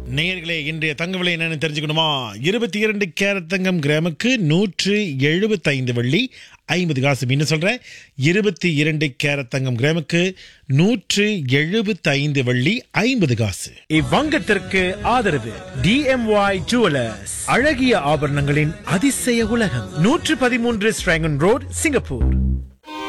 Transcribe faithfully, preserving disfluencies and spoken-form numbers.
நேயர்களே, இன்றைய தங்க விலை என்னன்னு தெரிஞ்சுக்கணுமா? இருபத்தி இரண்டு கேரட் தங்கம் கிராமுக்கு நூற்று எழுபத்தி ஐந்து வெள்ளி ஐம்பது காசு. இன்னும் சொல்றேன், இருபத்தி இரண்டு கேரட் தங்கம் கிராமுக்கு நூற்று எழுபத்தி ஐந்து வெள்ளி ஐம்பது காசு. இவ்வங்கத்திற்கு ஆதரவு டிஎம்ஒய் ஜுவலர்ஸ், அழகிய ஆபரணங்களின் அதிசய உலகம், நூற்று பதிமூன்று ஸ்ட்ராங்கன் ரோட், சிங்கப்பூர்.